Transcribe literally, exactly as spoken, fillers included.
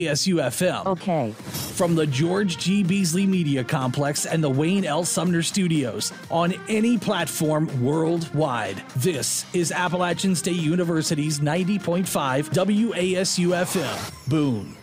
A S U F M. Okay. From the George G. Beasley Media Complex and the Wayne L. Sumner Studios on any platform worldwide. This is Appalachian State University's ninety point five W A S U F M. Boone.